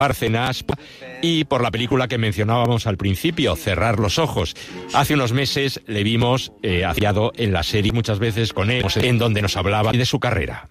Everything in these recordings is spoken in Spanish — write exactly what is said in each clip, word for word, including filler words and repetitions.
Bárcenas y por la película que mencionábamos al principio, Cerrar los ojos. Hace unos meses le vimos eh, asociado en la serie muchas veces con él, en donde nos hablaba de su carrera.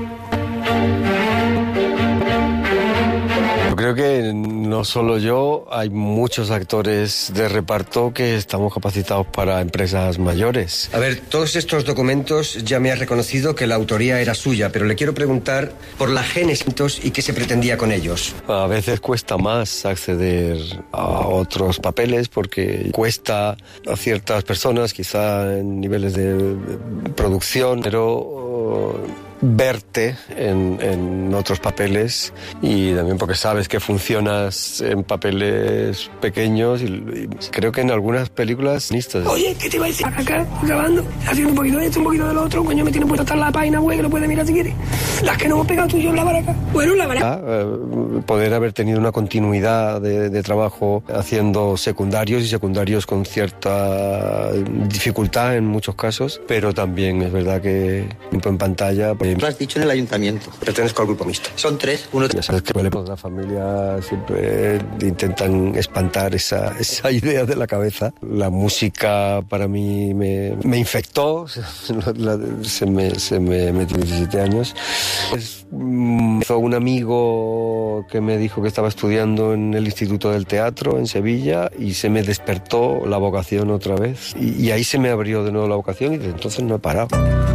Yo creo que no solo yo, hay muchos actores de reparto que estamos capacitados para empresas mayores. A ver, todos estos documentos ya me ha reconocido que la autoría era suya, pero le quiero preguntar por la génesis y qué se pretendía con ellos. A veces cuesta más acceder a otros papeles porque cuesta a ciertas personas, quizá en niveles de producción, pero verte en, en otros papeles, y también porque sabes que funcionas en papeles pequeños, y, y creo que en algunas películas... Oye, ¿qué te iba a decir? Acá grabando, haciendo un poquito de esto, un poquito de lo otro, coño, me tiene puesto hasta la página web que lo puedes mirar si quieres. Las que no hemos pegado tú y yo en la baraca. Bueno, la baraca. Ah, poder haber tenido una continuidad de, de trabajo haciendo secundarios, y secundarios con cierta dificultad en muchos casos, pero también es verdad que en pantalla... Pues, lo has dicho en el ayuntamiento. Pertenezco al grupo mixto. Son tres. Uno... Ya sabes que la familia siempre intentan espantar esa, esa idea de la cabeza. La música para mí me, me infectó. Se me, se me metió diecisiete años. Es, hizo un amigo que me dijo que estaba estudiando en el Instituto del Teatro en Sevilla, y se me despertó la vocación otra vez. Y, y ahí se me abrió de nuevo la vocación, y desde entonces no he parado.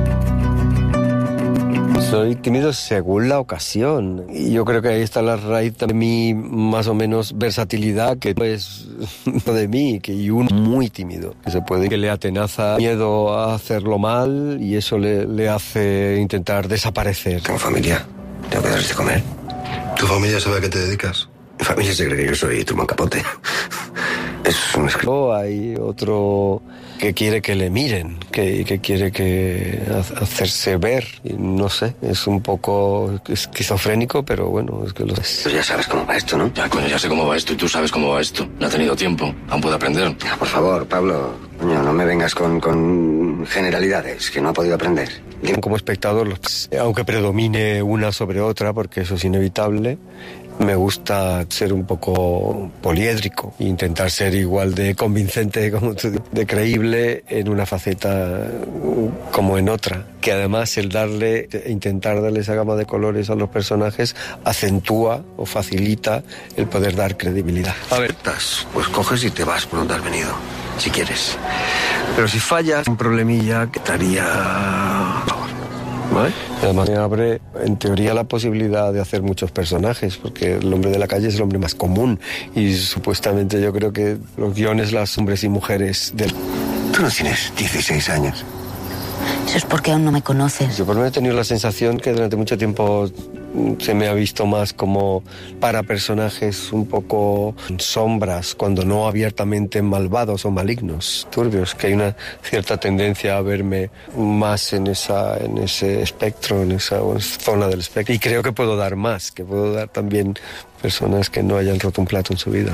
Soy tímido según la ocasión, y yo creo que ahí está la raíz de mi más o menos versatilidad, que es de mí, que y uno muy tímido, que se puede, que le atenaza miedo a hacerlo mal, y eso le, le hace intentar desaparecer. Tengo familia, tengo que darles de comer. ¿Tu familia sabe a qué te dedicas? Mi familia se cree que yo soy Truman Capote. Es un escritor. Hay otro que quiere que le miren, que, que quiere que hacerse ver. Y no sé, es un poco esquizofrénico, pero bueno, es que lo es. Pues ya sabes cómo va esto, ¿no? Ya, coño, ya sé cómo va esto, y tú sabes cómo va esto. No ha tenido tiempo, aún puede aprender. Ya, por favor, Pablo, coño, no me vengas con, con generalidades, que no ha podido aprender. Como espectador, aunque predomine una sobre otra, porque eso es inevitable, me gusta ser un poco poliédrico e intentar ser igual de convincente, como tú, de creíble en una faceta como en otra. Que además el darle, intentar darle esa gama de colores a los personajes acentúa o facilita el poder dar credibilidad. A ver, pues coges y te vas por donde has venido, si quieres. Pero si fallas, un problemilla que estaría... ¿Vale? Además me abre en teoría la posibilidad de hacer muchos personajes, porque el hombre de la calle es el hombre más común, y supuestamente yo creo que los guiones, las hombres y mujeres del... Tú no tienes dieciséis años. Eso es porque aún no me conoces. Yo por lo menos he tenido la sensación que durante mucho tiempo se me ha visto más como para personajes un poco sombras, cuando no abiertamente malvados o malignos, turbios, que hay una cierta tendencia a verme más en esa, en ese espectro, en esa zona del espectro. Y creo que puedo dar más, que puedo dar también personas que no hayan roto un plato en su vida.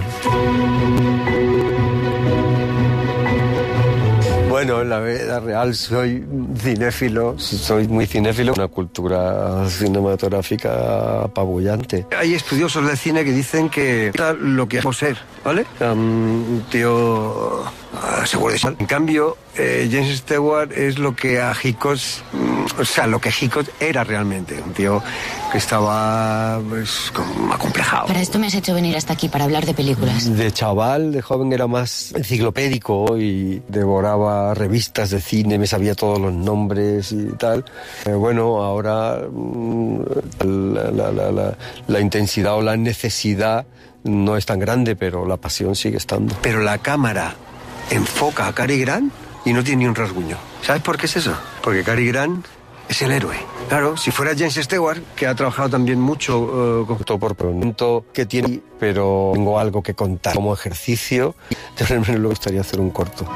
Bueno, en la vida real soy cinéfilo, soy muy cinéfilo, una cultura cinematográfica apabullante. Hay estudiosos de cine que dicen que lo que hacemos ser, ¿vale? Un tío uh, seguro de sal. En cambio, eh, James Stewart es lo que a Hitchcock, o sea, lo que Hitchcock era realmente, un tío que estaba pues, como acomplejado. Para esto me has hecho venir hasta aquí, para hablar de películas. De chaval, de joven, era más enciclopédico y devoraba revistas de cine, me sabía todos los nombres y tal. Eh, bueno, ahora la, la, la, la, la intensidad o la necesidad no es tan grande, pero la pasión sigue estando. Pero la cámara enfoca a Cary Grant y no tiene ni un rasguño. ¿Sabes por qué es eso? Porque Cary Grant es el héroe. Claro, si fuera James Stewart, que ha trabajado también mucho uh, con todo por pronto que tiene, pero tengo algo que contar como ejercicio, me me gustaría hacer un corto.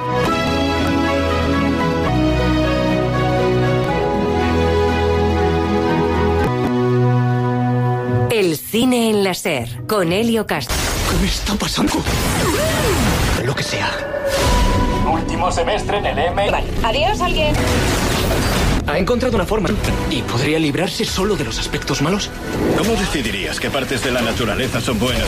El cine en la SER, con Helio Castro. ¿Qué me está pasando? Lo que sea. Último semestre en el M. Vale, adiós, alguien. Ha encontrado una forma. ¿Y podría librarse solo de los aspectos malos? ¿Cómo decidirías qué partes de la naturaleza son buenas